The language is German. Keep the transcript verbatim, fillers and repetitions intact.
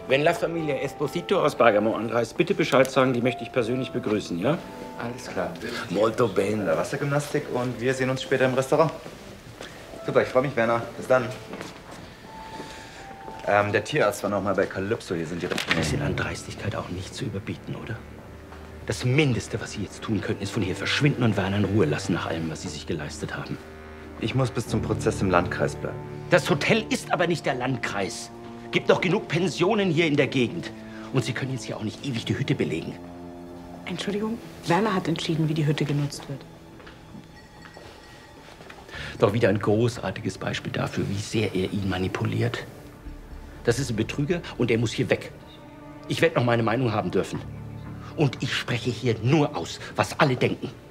Wenn La Familia Esposito aus Bergamo anreist, bitte Bescheid sagen, die möchte ich persönlich begrüßen, ja? Alles klar. Molto bene. Wassergymnastik und wir sehen uns später im Restaurant. Super, ich freue mich, Werner. Bis dann. Ähm, der Tierarzt war noch mal bei Calypso. Hier sind die Richtlinien. Das ist an Dreistigkeit auch nicht zu überbieten, oder? Das Mindeste, was Sie jetzt tun könnten, ist von hier verschwinden und Werner in Ruhe lassen nach allem, was Sie sich geleistet haben. Ich muss bis zum Prozess im Landkreis bleiben. Das Hotel ist aber nicht der Landkreis. Gibt doch genug Pensionen hier in der Gegend. Und Sie können jetzt hier auch nicht ewig die Hütte belegen. Entschuldigung, Werner hat entschieden, wie die Hütte genutzt wird. Doch wieder ein großartiges Beispiel dafür, wie sehr er ihn manipuliert. Das ist ein Betrüger und er muss hier weg. Ich werde noch meine Meinung haben dürfen. Und ich spreche hier nur aus, was alle denken.